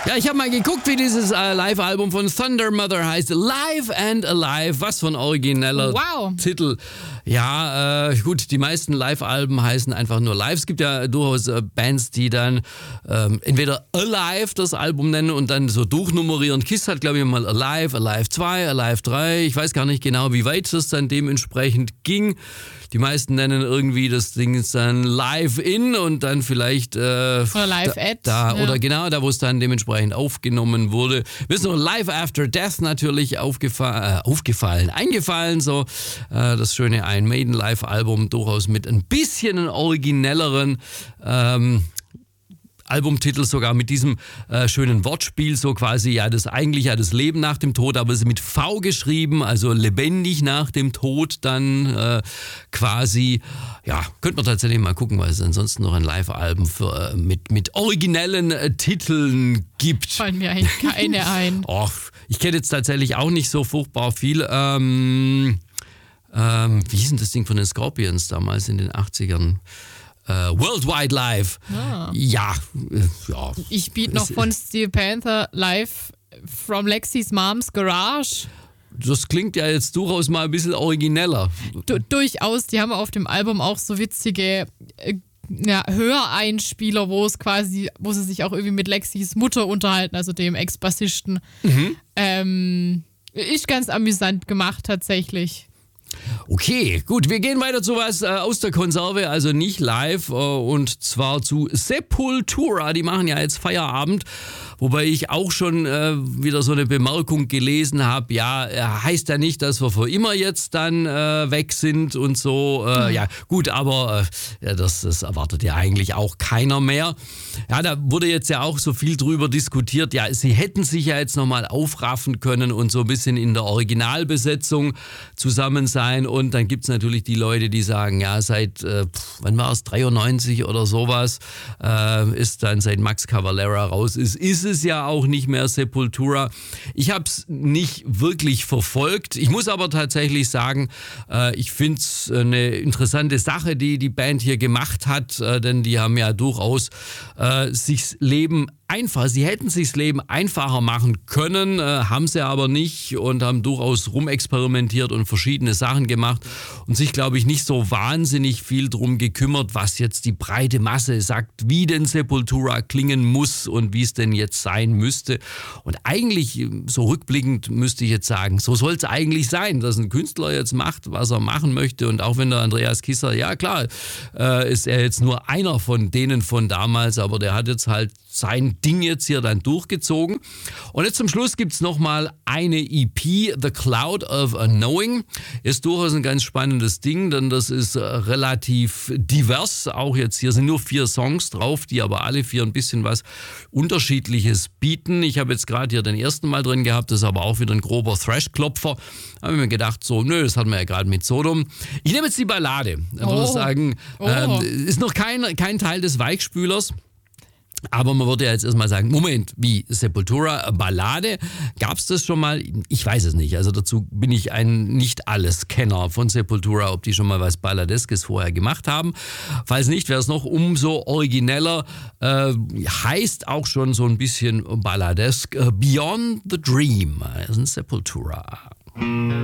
Ja, ich habe mal geguckt, wie dieses Live-Album von Thunder Mother heißt. Live and Alive. Was für ein origineller Titel. Ja, gut, die meisten Live-Alben heißen einfach nur Live. Es gibt ja durchaus Bands, die dann entweder Alive das Album nennen und dann so durchnummerieren. Kiss hat, glaube ich, mal Alive, Alive 2, Alive 3. Ich weiß gar nicht genau, wie weit das dann dementsprechend ging. Die meisten nennen irgendwie das Ding dann Live In und dann vielleicht oder Live At. Oder genau, da wo es dann dementsprechend aufgenommen wurde. Mir ist noch Live After Death natürlich eingefallen, so das schöne Iron Maiden Live-Album, durchaus mit ein bisschen originelleren Albumtitel, sogar mit diesem schönen Wortspiel, so quasi das Leben nach dem Tod, aber es ist mit V geschrieben, also lebendig nach dem Tod dann quasi, ja, könnte man tatsächlich mal gucken, was es ansonsten noch ein Live-Album mit originellen Titeln gibt. Fallen mir eigentlich keine ein. Och, ich kenne jetzt tatsächlich auch nicht so furchtbar viel. Wie hieß denn das Ding von den Scorpions damals in den 80ern? Worldwide Live. Ja. Ich biete noch von Steel Panther Live from Lexis Mom's Garage. Das klingt ja jetzt durchaus mal ein bisschen origineller. Durchaus, die haben auf dem Album auch so witzige Höreinspieler, wo sie sich auch irgendwie mit Lexis Mutter unterhalten, also dem Ex-Bassisten. Ist ganz amüsant gemacht tatsächlich. Okay, gut, wir gehen weiter zu was aus der Konserve, also nicht live, und zwar zu Sepultura. Die machen ja jetzt Feierabend, wobei ich auch schon wieder so eine Bemerkung gelesen habe, heißt ja nicht, dass wir für immer jetzt dann weg sind und so. Ja, gut, aber das erwartet ja eigentlich auch keiner mehr. Ja, da wurde jetzt ja auch so viel drüber diskutiert. Ja, sie hätten sich ja jetzt nochmal aufraffen können und so ein bisschen in der Originalbesetzung zusammen sein. Und dann gibt es natürlich die Leute, die sagen, ja, seit, wann war es, 93 oder sowas, ist dann seit Max Cavalera raus ist es ja auch nicht mehr Sepultura. Ich habe es nicht wirklich verfolgt. Ich muss aber tatsächlich sagen, ich finde es eine interessante Sache, die die Band hier gemacht hat, denn die haben ja durchaus sie hätten sich das Leben einfacher machen können, haben sie aber nicht und haben durchaus rumexperimentiert und verschiedene Sachen gemacht und sich, glaube ich, nicht so wahnsinnig viel drum gekümmert, was jetzt die breite Masse sagt, wie denn Sepultura klingen muss und wie es denn jetzt sein müsste. Und eigentlich, so rückblickend, müsste ich jetzt sagen, so soll es eigentlich sein, dass ein Künstler jetzt macht, was er machen möchte. Und auch wenn der Andreas Kisser, ja klar, ist er jetzt nur einer von denen von damals, aber der hat jetzt halt sein Ding jetzt hier dann durchgezogen. Und jetzt zum Schluss gibt es nochmal eine EP, The Cloud of Unknowing. Ist durchaus ein ganz spannendes Ding, denn das ist relativ divers. Auch jetzt hier sind nur 4 Songs drauf, die aber alle 4 ein bisschen was Unterschiedliches bieten. Ich habe jetzt gerade hier den ersten Mal drin gehabt, das ist aber auch wieder ein grober Thrash-Klopfer. Da habe ich mir gedacht, das hatten wir ja gerade mit Sodom. Ich nehme jetzt die Ballade. Ich würde sagen, ist noch kein Teil des Weichspülers. Aber man würde ja jetzt erstmal sagen, Moment, wie Sepultura, Ballade, gab es das schon mal? Ich weiß es nicht, also dazu bin ich ein Nicht-Alles-Kenner von Sepultura, ob die schon mal was Balladeskes vorher gemacht haben. Falls nicht, wäre es noch umso origineller, heißt auch schon so ein bisschen balladesk, Beyond the Dream, Sepultura.